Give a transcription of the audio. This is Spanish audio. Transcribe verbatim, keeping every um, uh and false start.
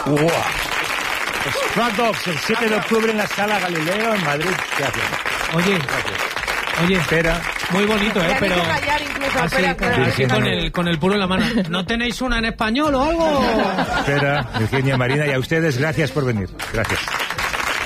¡Wow! Stray Dogs, el siete de octubre en la Sala Galileo, en Madrid. Gracias. Oye, oye, espera. Muy bonito, ¿eh? Pero así, así, así con, el, con el puro en la mano. ¿No tenéis una en español o algo? Espera, Virginia, Marina, y a ustedes, gracias por venir. Gracias.